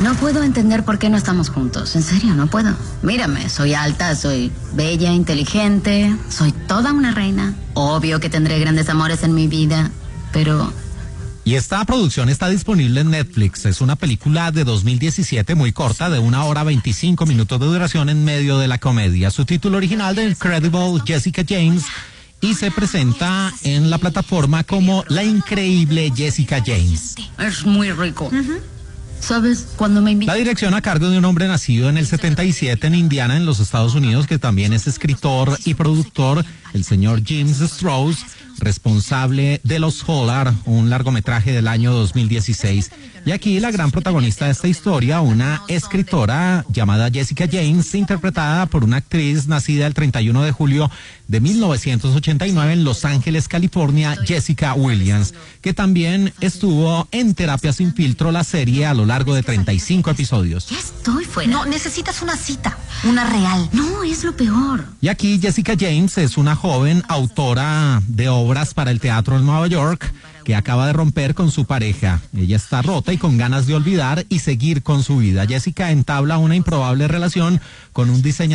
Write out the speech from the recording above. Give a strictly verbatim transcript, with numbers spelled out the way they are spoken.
No puedo entender por qué no estamos juntos. En serio, no puedo. Mírame, soy alta, soy bella, inteligente, soy toda una reina. Obvio que tendré grandes amores en mi vida, pero... Y esta producción está disponible en Netflix. Es una película de dos mil diecisiete muy corta, de una hora veinticinco minutos de duración en medio de la comedia. Su título original, The Incredible Jessica James, y se presenta en la plataforma como La Increíble Jessica James. Es muy rico. Uh-huh. ¿Sabes? Cuando me invitan... La dirección a cargo de un hombre nacido en el setenta y siete en Indiana, en los Estados Unidos, que también es escritor y productor, el señor James Strouse, responsable de Los Holler, un largometraje del año dos mil dieciséis. Y aquí la gran protagonista de esta historia, una escritora llamada Jessica James, interpretada por una actriz nacida el treinta y uno de julio de mil novecientos ochenta y nueve en Los Ángeles, California, Jessica Williams, que también estuvo en Terapia Sin Filtro, la serie, a lo largo de treinta y cinco episodios. Ya estoy fuera. No, necesitas una cita, una real. No, es lo peor. Y aquí Jessica James es una joven autora de obras para el teatro en Nueva York, que acaba de romper con su pareja. Ella está rota y con ganas de olvidar y seguir con su vida. Jessica entabla una improbable relación con un diseñador